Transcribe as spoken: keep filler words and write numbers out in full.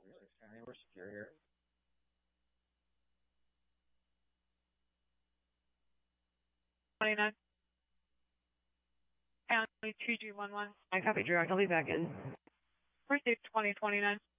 County, we're secure here. twenty-nine. County two G one one. I copy, Drew. I'll be back in. Proceed twenty twenty-nine.